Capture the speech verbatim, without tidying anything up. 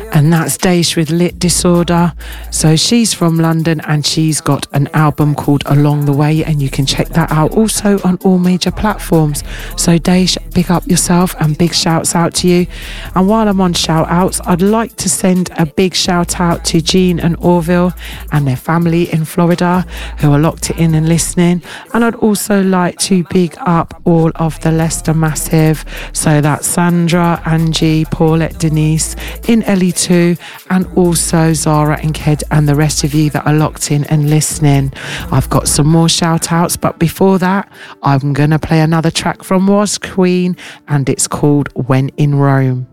And that's Daish with Lit Disorder. So she's from London and she's got an album called Along the Way, and you can check that out also on all major platforms. So Daish, big up yourself and big shouts out to you. And while I'm on shout outs, I'd like to send a big shout out to Jean and Orville and their family in Florida who are locked in and listening. And I'd also like to big up all of the Leicester Massive. So that's Sandra, Angie, Paulette, Denise in L E two, and also Zara and Ked and the rest of you that are locked in and listening. I've got some more shout outs, but before that, I'm going to play another track from Was Queen, and it's called When in Rome.